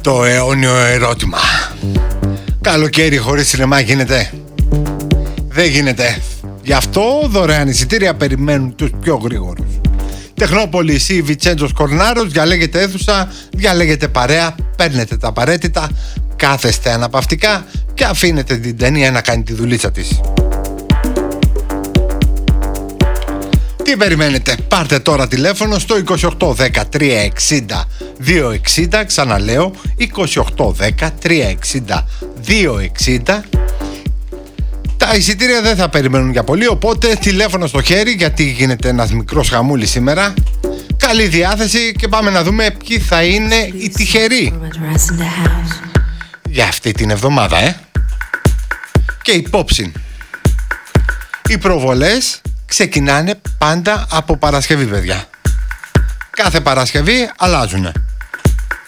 Το αιώνιο ερώτημα. Καλοκαίρι χωρίς σινεμά γίνεται? Δεν γίνεται. Γι' αυτό δωρεάν εισιτήρια περιμένουν τους πιο γρήγορους. Τεχνόπολης ή Βιτσέντζος Κορνάρος, διαλέγετε αίθουσα, διαλέγετε παρέα, παίρνετε τα απαραίτητα, κάθεστε αναπαυτικά και αφήνετε την ταινία να κάνει τη δουλίτσα της. Τι περιμένετε? Πάρτε τώρα τηλέφωνο στο 28 13 60 260. Ξαναλέω 28 10 360 260. Τα εισιτήρια δεν θα περιμένουν για πολύ, οπότε τηλέφωνο στο χέρι, γιατί γίνεται ένας μικρός χαμούλης σήμερα. Καλή διάθεση και πάμε να δούμε ποιοι θα είναι οι τυχεροί για αυτή την εβδομάδα, Και υπόψη, οι προβολές ξεκινάνε πάντα από Παρασκευή, παιδιά. Κάθε Παρασκευή αλλάζουνε.